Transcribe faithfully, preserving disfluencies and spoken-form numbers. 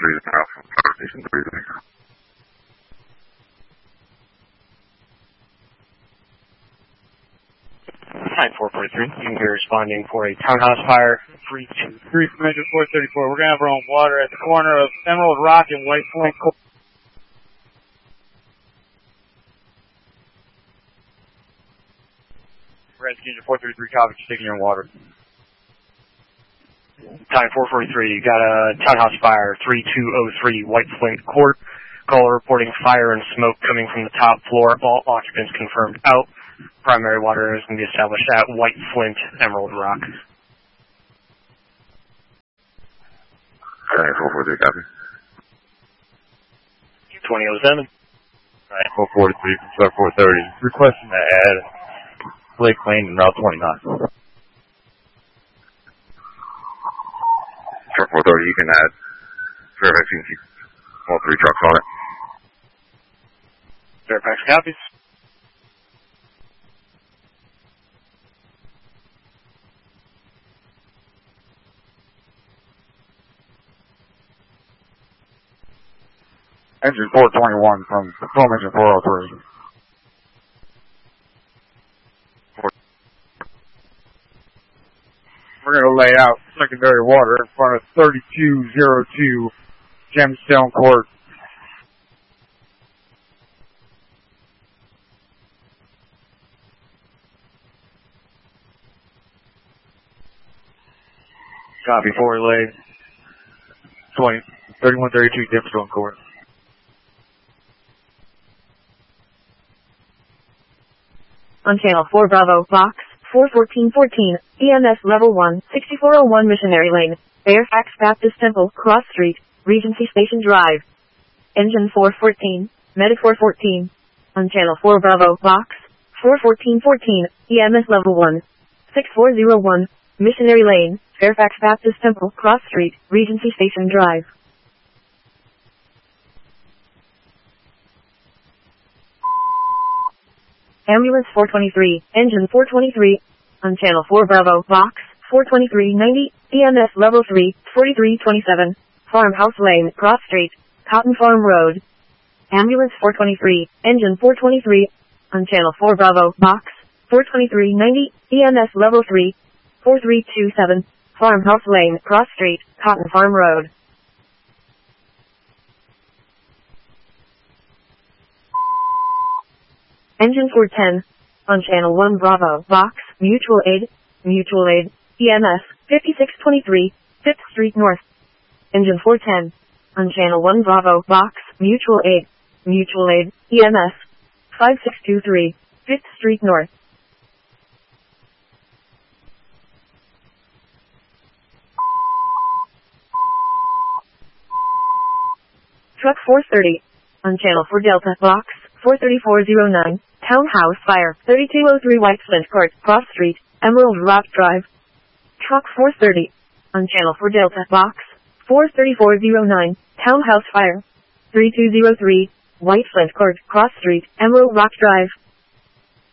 three to Power Station three. nine four four three, you can be responding for a townhouse fire, three two three from engine four thirty-four. We're going to have our own water at the corner of Emerald Rock and White Flint. Rescue engine four thirty-three, copy, just taking your own water. Time four forty-three, you got a townhouse fire, three two oh three, White Flint Court. Caller reporting fire and smoke coming from the top floor. All occupants confirmed out. Primary water is going to be established at White Flint, Emerald Rock. Alright, four forty-three, copy. twenty oh seven. Alright, four forty-three from Star four thirty. Requesting to add Lake Lane and Route twenty-nine. Star four thirty, you can add Fairfax, you can keep all three trucks on it. Fairfax copies. Engine four twenty-one from Patrol Engine four oh three. We're going to lay out secondary water in front of thirty-two oh two Gemstone Court. Copy, four lay. twenty, thirty-one thirty-two Gemstone Court. On channel four Bravo, box four fourteen fourteen, E M S level one, sixty-four oh one Missionary Lane, Fairfax Baptist Temple, Cross Street, Regency Station Drive. Engine four fourteen, Medic four fourteen. On channel four Bravo, box four fourteen fourteen, E M S level one, sixty-four oh one, Missionary Lane, Fairfax Baptist Temple, Cross Street, Regency Station Drive. Ambulance four twenty-three, engine four twenty-three, on channel four Bravo, box four twenty-three ninety, E M S level three, forty-three twenty-seven, Farmhouse Lane, Cross Street, Cotton Farm Road. Ambulance four twenty-three, engine four twenty-three, on channel four Bravo, box four twenty-three ninety, E M S level three, forty-three twenty-seven, Farmhouse Lane, Cross Street, Cotton Farm Road. Engine four ten, on channel one Bravo, box, Mutual Aid, Mutual Aid, E M S, fifty-six twenty-three, fifth Street North. Engine four ten, on channel one Bravo, box, Mutual Aid, Mutual Aid, E M S, five six two three, fifth Street North. Truck four thirty, on channel four Delta, box, four thirty-four oh nine, Townhouse Fire, thirty-two oh three White Flint Court, Cross Street, Emerald Rock Drive. Truck four thirty, on channel four Delta, box, four thirty-four oh nine, Townhouse Fire, thirty-two oh three, White Flint Court, Cross Street, Emerald Rock Drive.